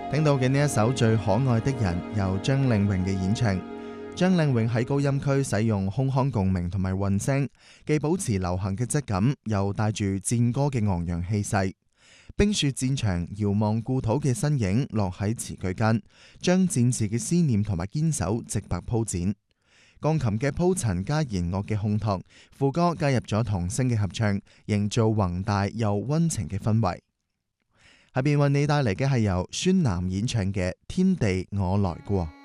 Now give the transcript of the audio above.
聽到嘅呢一首最可愛的人，由張靚穎嘅演唱。張靚穎喺高音區使用空腔共鳴同埋混聲，既保持流行嘅質感，又帶住戰歌嘅昂揚氣勢。冰雪戰場遙望故土嘅身影落喺詞句間，將戰士嘅思念同埋堅守直白鋪展。鋼琴嘅鋪陳加弦樂嘅烘托，副歌加入咗童聲嘅合唱，營造宏大又溫情嘅氛圍。下邊為你帶嚟嘅係由孫楠演唱嘅《天地我來過》。